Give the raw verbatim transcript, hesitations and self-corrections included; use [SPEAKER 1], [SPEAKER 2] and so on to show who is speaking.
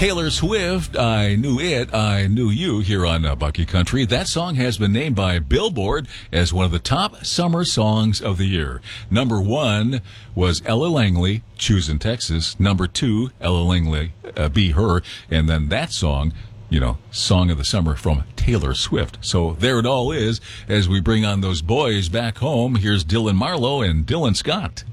[SPEAKER 1] Taylor Swift, I Knew It, I Knew You here on uh, Bucky Country. That song has been named by Billboard as one of the top summer songs of the year. Number one was Ella Langley, Choosing Texas. Number two, Ella Langley, uh, Be Her. And then that song, you know, Song of the Summer from Taylor Swift. So there it all is as we bring on those boys back home. Here's Dylan Marlowe and Dylan Scott.